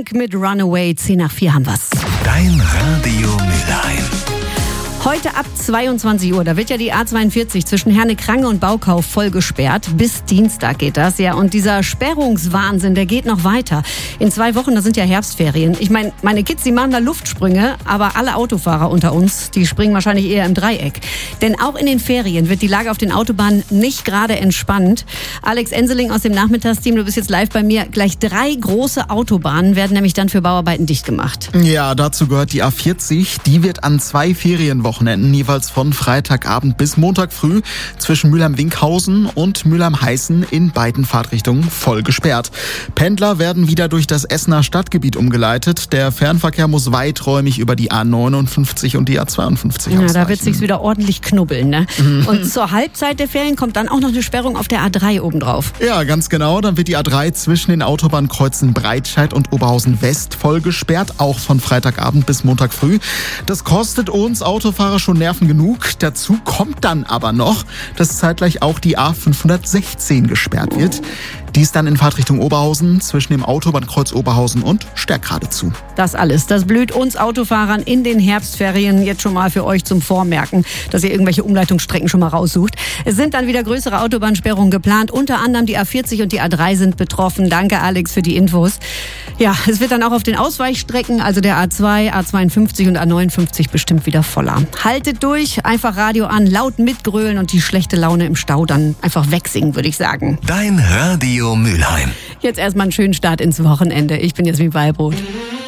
Pink mit Runaway, 3:10 haben wir's. Dein Radio Mülheim. Heute ab 22 Uhr, da wird ja die A42 zwischen Herne-Krange und Baukauf voll gesperrt. Bis Dienstag geht das, ja. Und dieser Sperrungswahnsinn, der geht noch weiter. In 2 Wochen, da sind ja Herbstferien. Ich meine, meine Kids, die machen da Luftsprünge, aber alle Autofahrer unter uns, die springen wahrscheinlich eher im Dreieck. Denn auch in den Ferien wird die Lage auf den Autobahnen nicht gerade entspannt. Alex Enseling aus dem Nachmittagsteam, du bist jetzt live bei mir. Gleich 3 große Autobahnen werden nämlich dann für Bauarbeiten dicht gemacht. Ja, dazu gehört die A40. Die wird an 2 Ferienwochenenden jeweils von Freitagabend bis Montag früh zwischen Mülheim-Winkhausen und Mülheim-Heißen in beiden Fahrtrichtungen voll gesperrt. Pendler werden wieder durch das Essener Stadtgebiet umgeleitet. Der Fernverkehr muss weiträumig über die A59 und die A52 Ja, ausweichen. da wird sich's wieder ordentlich knubbeln, ne? Und zur Halbzeit der Ferien kommt dann auch noch eine Sperrung auf der A3 obendrauf. Ja, ganz genau. Dann wird die A3 zwischen den Autobahnkreuzen Breitscheid und Oberhausen West voll gesperrt, auch von Freitagabend bis Montag früh. Das kostet uns Autofahrer schon Nerven genug. Dazu kommt dann aber noch, dass zeitgleich auch die A516 gesperrt wird. Die ist dann in Fahrtrichtung Oberhausen zwischen dem Autobahnkreuz Oberhausen und Stärkrade zu. Das alles, das blüht uns Autofahrern in den Herbstferien jetzt schon mal für euch zum Vormerken, dass ihr irgendwelche Umleitungsstrecken schon mal raussucht. Es sind dann wieder größere Autobahnsperrungen geplant. Unter anderem die A40 und die A3 sind betroffen. Danke, Alex, für die Infos. Ja, es wird dann auch auf den Ausweichstrecken, also der A2, A52 und A59 bestimmt wieder voller. Haltet durch, einfach Radio an, laut mitgrölen und die schlechte Laune im Stau dann einfach wegsingen, würde ich sagen. Dein Radio Mülheim. Jetzt erstmal einen schönen Start ins Wochenende. Ich bin Jasmin Wallbrot.